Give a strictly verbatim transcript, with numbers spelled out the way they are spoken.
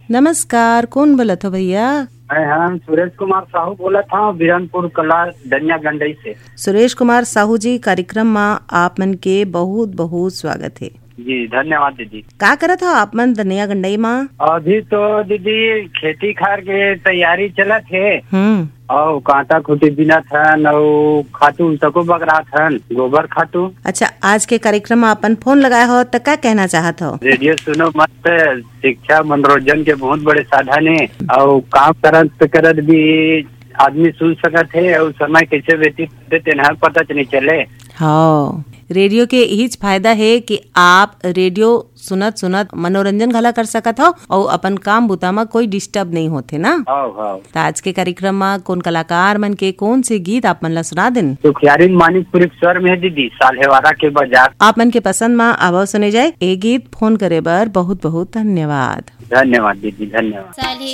नमस्कार, कौन बोलत हो भैया? मैं हम सुरेश कुमार साहू बोला था बिरनपुर कला दनिया गंडई से। सुरेश कुमार साहू जी, कार्यक्रम में आप मन के बहुत बहुत स्वागत है। जी धन्यवाद दीदी। का करत हो आप मन दनिया गंडई में? अभी तो दीदी खेती खार के तैयारी चलत है हम्म और कांटा खुटी बिना थन और खातू तको बगरा थन गोबर खातू। अच्छा, आज के कार्यक्रम में अपन फोन लगाए हो तो क्या कहना चाहत हो? रेडियो सुनो मत, शिक्षा मनोरंजन के बहुत बड़े साधन है और काम करत करत भी आदमी सुन सकत है और समय कैसे व्यतीत होते तेना पता नहीं चले। हाँ, रेडियो के यही फायदा है कि आप रेडियो सुनत सुनत मनोरंजन घला कर सकत हो और अपन काम बुता में कोई डिस्टर्ब नहीं होते ना। हाँ हाँ। तो आज के कार्यक्रम में कौन कलाकार मन के कौन से गीत आप मन ला सुना दिन? तो खियारी मानिकपुर स्वर में है दीदी, साल्हेवारा के बाजार। आप मन के पसंद में आवाज सुने जाए ए गीत। फोन करे बर बहुत बहुत धन्यवाद। धन्यवाद दीदी, धन्यवाद।